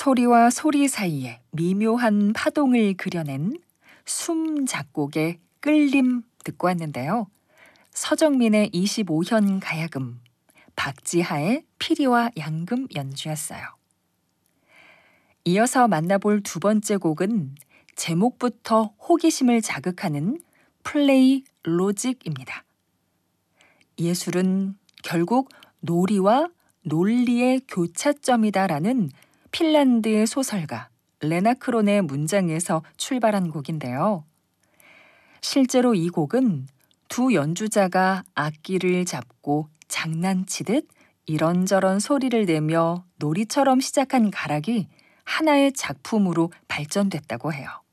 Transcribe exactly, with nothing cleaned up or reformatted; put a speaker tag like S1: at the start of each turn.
S1: 소리와 소리 사이에 미묘한 파동을 그려낸 숨 작곡의 끌림 듣고 왔는데요. 서정민의 이십오 현 가야금, 박지하의 피리와 양금 연주였어요. 이어서 만나볼 두 번째 곡은 제목부터 호기심을 자극하는 플레이 로직입니다. 예술은 결국 놀이와 논리의 교차점이다라는 핀란드의 소설가 레나크론의 문장에서 출발한 곡인데요. 실제로 이 곡은 두 연주자가 악기를 잡고 장난치듯 이런저런 소리를 내며 놀이처럼 시작한 가락이 하나의 작품으로 발전됐다고 해요.